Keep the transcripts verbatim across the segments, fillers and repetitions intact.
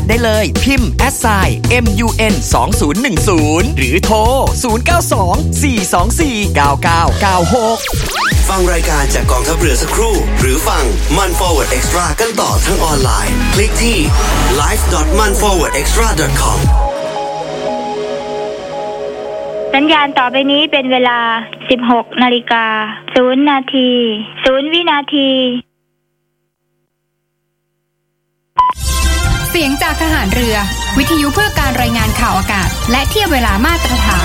ได้เลยพิมพ์ แอท ไซน์ เอ็ม ยู เอ็น สอง ศูนย์ หนึ่ง ศูนย์ หรือโทรศูนย์ เก้า สอง สี่ สอง สี่ เก้า เก้า เก้า หกฟังรายการจากกองทัพเรือสักครู่หรือฟัง มัน Forward Extra กันต่อทั้งออนไลน์คลิกที่ ไลฟ์ ดอท มัน ฟอร์เวิร์ด เอ็กซ์ตร้า ดอท คอมสัญญาณต่อไปนี้เป็นเวลา สิบหกนาฬิกาศูนย์ นาที ศูนย์ วินาทีเสียงจากทหารเรือวิทยุเพื่อการรายงานข่าวอากาศและเทียบเวลามาตรฐาน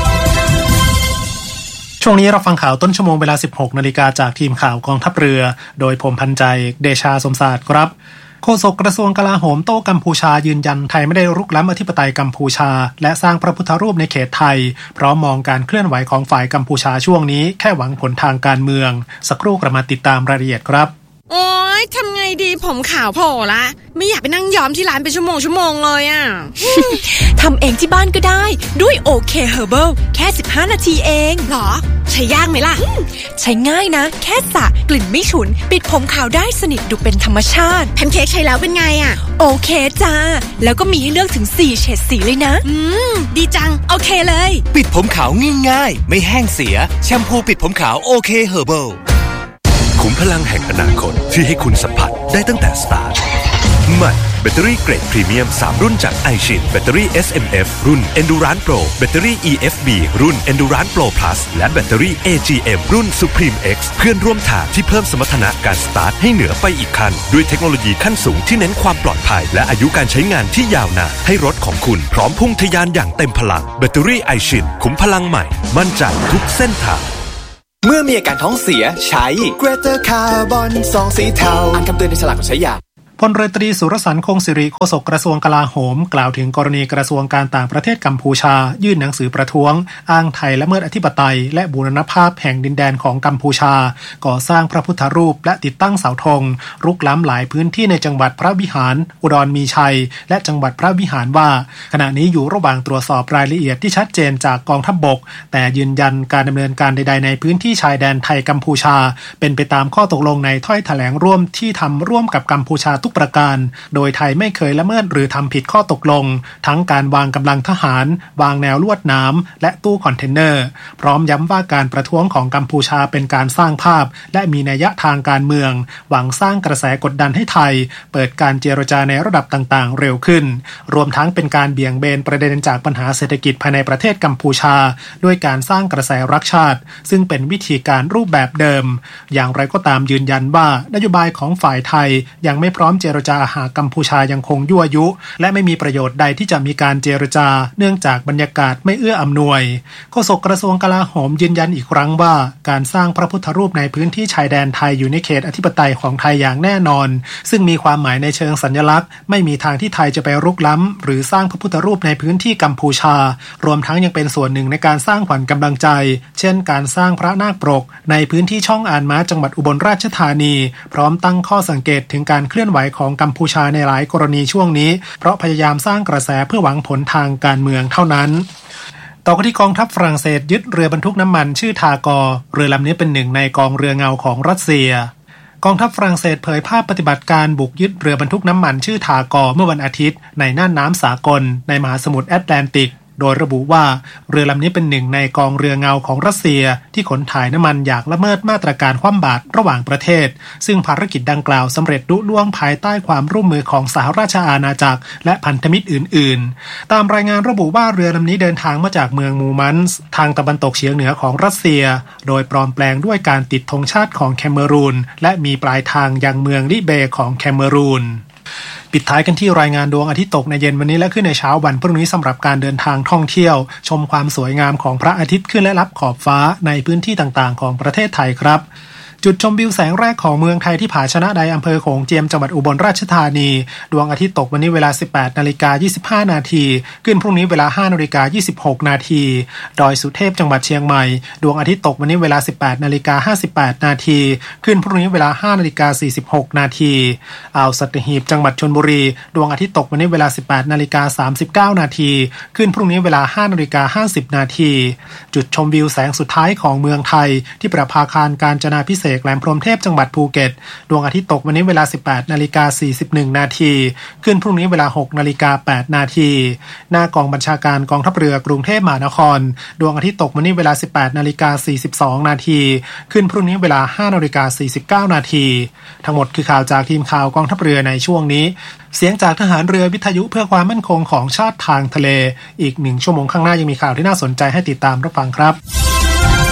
ช่วงนี้เราฟังข่าวต้นชั่วโมงเวลา สิบหกนาฬิกาจากทีมข่าวกองทัพเรือโดยผมพันใจเดชาสมศาสตร์ครับโฆษกกระทรวงกลาโหมโต้กัมพูชายืนยันไทยไม่ได้รุกล้ำอธิปไตยกัมพูชาและสร้างพระพุทธรูปในเขตไทยพร้อมมองการเคลื่อนไหวของฝ่ายกัมพูชาช่วงนี้แค่หวังผลทางการเมืองสักครู่กลับมาติดตามรายละเอียดครับโอ๊ยทำไงดีผมขาวโผล่ละไม่อยากไปนั่งย้อมที่ร้านเป็นชั่วโมงชั่วโมงเลยอ่ะทำเองที่บ้านก็ได้ด้วยโอเคเฮอร์เบิลแค่สิบห้านาทีเองหรอใช้ยากไหมล่ะใช้ง่ายนะแค่สระกลิ่นไม่ฉุนปิดผมขาวได้สนิทดูเป็นธรรมชาติแพนเค้กใช้แล้วเป็นไงอ่ะโอเคจ้าแล้วก็มีให้เลือกถึงสี่เฉดสีเลยนะอืมดีจังโอเคเลยปิดผมขาวง่ายๆไม่แห้งเสียแชมพูปิดผมขาวโอเคเฮอร์เบิลขุมพลังแห่งอนาคตที่ให้คุณสัมผัสได้ตั้งแต่สตาร์ทใหม่แบตเตอรี่เกรดพรีเมียมสามรุ่นจาก iShin แบตเตอรี่ เอส เอ็ม เอฟ รุ่น Endurance Pro แบตเตอรี่ อี เอฟ บี รุ่น Endurance Pro Plus และแบตเตอรี่ เอ จี เอ็ม รุ่น Supreme X เพื่อนร่วมทางที่เพิ่มสมรรถนะการสตาร์ทให้เหนือไปอีกขั้นด้วยเทคโนโลยีขั้นสูงที่เน้นความปลอดภัยและอายุการใช้งานที่ยาวนานให้รถของคุณพร้อมพุ่งทะยานอย่างเต็มพลังแบตเตอรี่ iShin ขุมพลังใหม่มั่นใจทุกเส้นทางเมื่อมีอาการท้องเสียใช้ Greater Carbon ซองสีเทาอ่านคำเตือนในฉลากก่อนใช้ยาพลเรือตรีสุรสันต์คงสิริโฆษกกระทรวงกลาโหมกล่าวถึงกรณีกระทรวงการต่างประเทศกัมพูชายื่นหนังสือประท้วงอ้างไทยละเมิดอธิปไตยและบูรณภาพแห่งดินแดนของกัมพูชาก่อสร้างพระพุทธรูปและติดตั้งเสาธงรุกล้ำหลายพื้นที่ในจังหวัดพระวิหารอุดรมีชัยและจังหวัดพระวิหารว่าขณะนี้อยู่ระหว่างตรวจสอบรายละเอียดที่ชัดเจนจากกองทัพบกแต่ยืนยันการดำเนินการใดๆในพื้นที่ชายแดนไทยกัมพูชาเป็นไปตามข้อตกลงในถ้อยแถลงร่วมที่ทำร่วมกับกัมพูชาทุกประการโดยไทยไม่เคยละเมิดหรือทำผิดข้อตกลงทั้งการวางกำลังทหารวางแนวลวดน้ำและตู้คอนเทนเนอร์พร้อมย้ำว่าการประท้วงของกัมพูชาเป็นการสร้างภาพและมีนัยทางการเมืองหวังสร้างกระแสกดดันให้ไทยเปิดการเจรจาในระดับต่างๆเร็วขึ้นรวมทั้งเป็นการเบี่ยงเบนประเด็นจากปัญหาเศรษฐกิจภายในประเทศกัมพูชาด้วยการสร้างกระแสรักชาติซึ่งเป็นวิธีการรูปแบบเดิมอย่างไรก็ตามยืนยันว่านโยบายของฝ่ายไทยยังไม่พร้อมเจรจาหากกัมพูชายังคงยั่วยุและไม่มีประโยชน์ใดที่จะมีการเจรจาเนื่องจากบรรยากาศไม่เอื้ออำนวยโฆษกกระทรวงกลาโหมยืนยันอีกครั้งว่าการสร้างพระพุทธรูปในพื้นที่ชายแดนไทยอยู่ในเขตอธิปไตยของไทยอย่างแน่นอนซึ่งมีความหมายในเชิงสัญลักษณ์ไม่มีทางที่ไทยจะไปรุกล้ำหรือสร้างพระพุทธรูปในพื้นที่กัมพูชารวมทั้งยังเป็นส่วนหนึ่งในการสร้างขวัญกำลังใจเช่นการสร้างพระนาคปรกในพื้นที่ช่องอ่านม้าจังหวัดอุบลราชธานีพร้อมตั้งข้อสังเกตถึงการเคลื่อนไหวของกัมพูชาในหลายกรณีช่วงนี้เพราะพยายามสร้างกระแสเพื่อหวังผลทางการเมืองเท่านั้นต่อกันที่กองทัพฝรั่งเศสยึดเรือบรรทุกน้ำมันชื่อทากอเรือลำนี้เป็นหนึ่งในกองเรือเงาของรัสเซียกองทัพฝรั่งเศสเผยภาพปฏิบัติการบุกยึดเรือบรรทุกน้ำมันชื่อทากอเมื่อวันอาทิตย์ในน่านน้ำสากลในมหาสมุทรแอตแลนติกโดยระบุว่าเรือลำนี้เป็นหนึ่งในกองเรือเงาของรัสเซียที่ขนถ่ายน้ำมันอย่างละเมิดมาตรการคว่ำบาตรระหว่างประเทศซึ่งภารกิจดังกล่าวสำเร็จลุล่วงภายใต้ความร่วมมือของสหราชอาณาจักรและพันธมิตรอื่นๆตามรายงานระบุว่าเรือลำนี้เดินทางมาจากเมืองมูมันส์ทางตะวันตกเฉียงเหนือของรัสเซียโดยปลอมแปลงด้วยการติดธงชาติของแคเมรูนและมีปลายทางยังเมืองลิเบของแคเมรูนปิดท้ายกันที่รายงานดวงอาทิตย์ตกในเย็นวันนี้และขึ้นในเช้าวันพรุ่งนี้สำหรับการเดินทางท่องเที่ยวชมความสวยงามของพระอาทิตย์ขึ้นและลับขอบฟ้าในพื้นที่ต่างๆของประเทศไทยครับจุดชมวิวแสงแรกของเมืองไทยที่ผาชนะใดอำเภอโขงเจียมจังหวัดอุบลราชธานีดวงอาทิตย์ตกวันนี้เวลา สิบแปดนาฬิกายี่สิบห้านาทีขึ้นพรุ่งนี้เวลา ห้านาฬิกายี่สิบหกนาทีดอยสุเทพจังหวัดเชียงใหม่ดวงอาทิตย์ตกวันนี้เวลา สิบแปดนาฬิกาห้าสิบแปดนาทีขึ้นพรุ่งนี้เวลา ห้านาฬิกาสี่สิบหกนาทีอ่าวสัตหีบจังหวัดชลบุรีดวงอาทิตย์ตกวันนี้เวลา สิบแปดนาฬิกาสามสิบเก้านาทีขึ้นพรุ่งนี้เวลา ห้านาฬิกาห้าสิบนาทีจุดชมวิวแสงสุดท้ายของเมืองไทยที่ประภาคารกาญจนาภิเษกแหลมพรหมเทพจังหวัดภูเก็ตดวงอาทิตย์ตกวันนี้เวลา สิบแปดนาฬิกาสี่สิบเอ็ดนาทีขึ้นพรุ่งนี้เวลา หกนาฬิกาแปดนาทีหน้ากองบัญชาการกองทัพเรือกรุงเทพมหานครดวงอาทิตย์ตกวันนี้เวลา สิบแปดนาฬิกาสี่สิบสองนาทีขึ้นพรุ่งนี้เวลา ห้านาฬิกาสี่สิบเก้านาทีทั้งหมดคือข่าวจากทีมข่าวกองทัพเรือในช่วงนี้เสียงจากทหารเรือวิทยุเพื่อความมั่นคงของชาติทางทะเลอีกหนึ่งชั่วโมงข้างหน้ายังมีข่าวที่น่าสนใจให้ติดตามรับฟังครับ